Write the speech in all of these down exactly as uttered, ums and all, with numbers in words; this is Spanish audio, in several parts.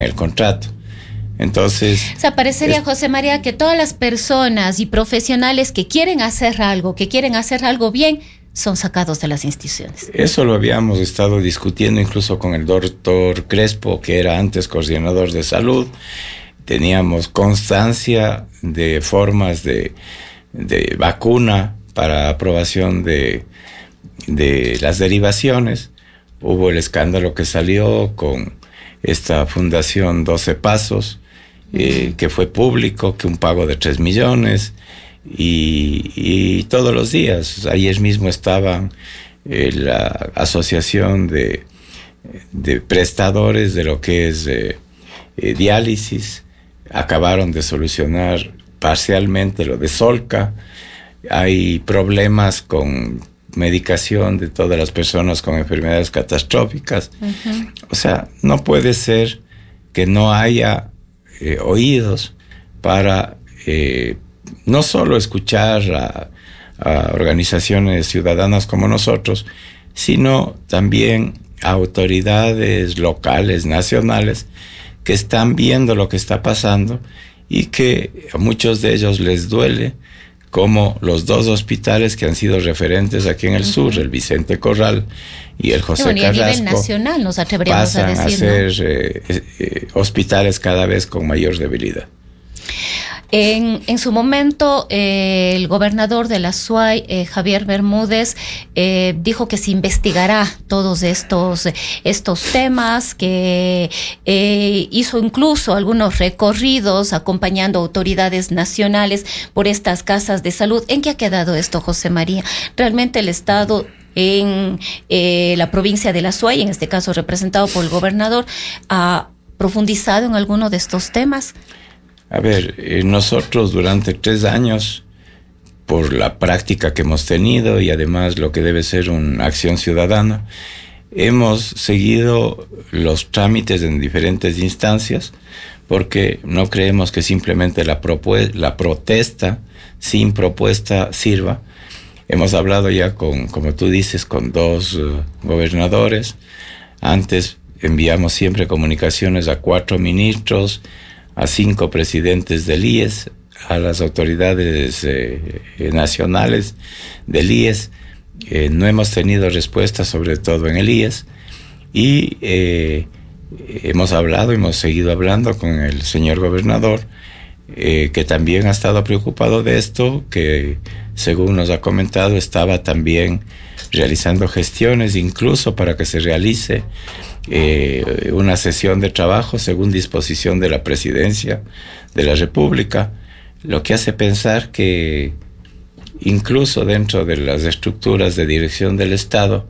el contrato. Entonces... O sea, parecería, es, José María, que todas las personas y profesionales que quieren hacer algo, que quieren hacer algo bien, son sacados de las instituciones. Eso lo habíamos estado discutiendo incluso con el doctor Crespo, que era antes coordinador de salud. Teníamos constancia de formas de, de vacuna para aprobación de, de las derivaciones. Hubo el escándalo que salió con esta fundación doce Pasos, eh, que fue público, que un pago de tres millones, y, y todos los días, ayer mismo estaban eh, la asociación de, de prestadores de lo que es eh, eh, diálisis, acabaron de solucionar parcialmente lo de Solca. Hay problemas con medicación de todas las personas con enfermedades catastróficas. Uh-huh. O sea, no puede ser que no haya eh, oídos para eh, no solo escuchar a, a organizaciones ciudadanas como nosotros, sino también a autoridades locales, nacionales, que están viendo lo que está pasando y que a muchos de ellos les duele, como los dos hospitales que han sido referentes aquí en el uh-huh. sur, el Vicente Corral y el José bueno, Carrasco, a nivel nacional nos atreveríamos pasan a decir, a ser ¿no? eh, eh, hospitales cada vez con mayor debilidad. En, en su momento, eh, el gobernador de la S U A Y, eh, Javier Bermúdez, eh, dijo que se investigará todos estos, estos temas, que eh, hizo incluso algunos recorridos acompañando autoridades nacionales por estas casas de salud. ¿En qué ha quedado esto, José María? ¿Realmente el Estado en eh, la provincia de la S U A Y, en este caso representado por el gobernador, ha profundizado en alguno de estos temas? A ver, eh, nosotros durante tres años, por la práctica que hemos tenido y además lo que debe ser una acción ciudadana, hemos seguido los trámites en diferentes instancias, porque no creemos que simplemente la, propu- la protesta sin propuesta sirva. Hemos hablado ya con, como tú dices, con dos uh, gobernadores. Antes enviamos siempre comunicaciones a cuatro ministros, a cinco presidentes del I E S, a las autoridades eh, nacionales del I E S. Eh, no hemos tenido respuesta, sobre todo en el I E S, y eh, hemos hablado, hemos seguido hablando con el señor gobernador, eh, que también ha estado preocupado de esto, que según nos ha comentado estaba también realizando gestiones incluso para que se realice Eh, una sesión de trabajo según disposición de la Presidencia de la República, lo que hace pensar que incluso dentro de las estructuras de dirección del Estado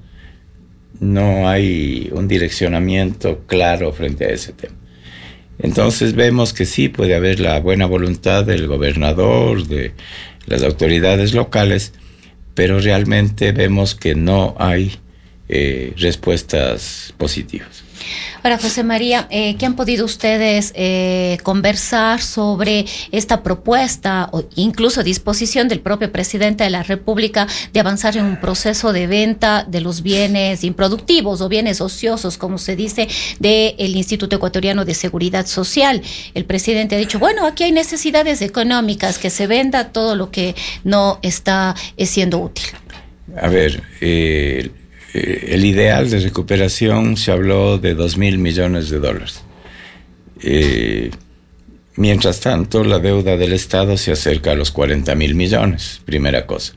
no hay un direccionamiento claro frente a ese tema. Entonces vemos que sí puede haber la buena voluntad del gobernador, de las autoridades locales, pero realmente vemos que no hay Eh, respuestas positivas. Ahora, José María, eh, ¿qué han podido ustedes eh, conversar sobre esta propuesta o incluso disposición del propio presidente de la República de avanzar en un proceso de venta de los bienes improductivos o bienes ociosos, como se dice, del Instituto Ecuatoriano de Seguridad Social? El presidente ha dicho, bueno, aquí hay necesidades económicas, que se venda todo lo que no está eh, siendo útil. A ver, eh, el ideal de recuperación se habló de dos mil millones de dólares. Eh, mientras tanto, la deuda del Estado se acerca a los cuarenta mil millones, primera cosa.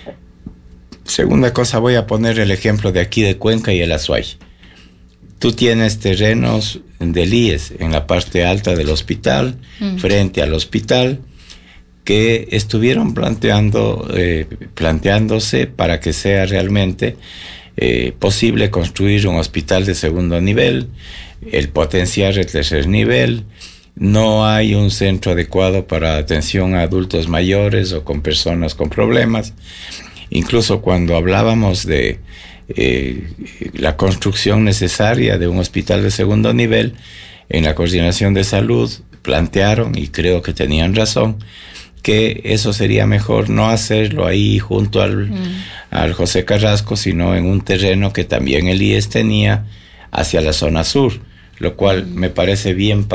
Segunda cosa, voy a poner el ejemplo de aquí de Cuenca y el Azuay. Tú tienes terrenos del I E S en la parte alta del hospital, mm. frente al hospital, que estuvieron planteando, eh, planteándose para que sea realmente Eh, posible construir un hospital de segundo nivel, el potenciar el tercer nivel. No hay un centro adecuado para atención a adultos mayores o con personas con problemas. Incluso cuando hablábamos de eh, la construcción necesaria de un hospital de segundo nivel, en la Coordinación de Salud plantearon, y creo que tenían razón, que eso sería mejor no hacerlo ahí junto al, mm. al José Carrasco, sino en un terreno que también el I E S tenía hacia la zona sur, lo cual me parece bien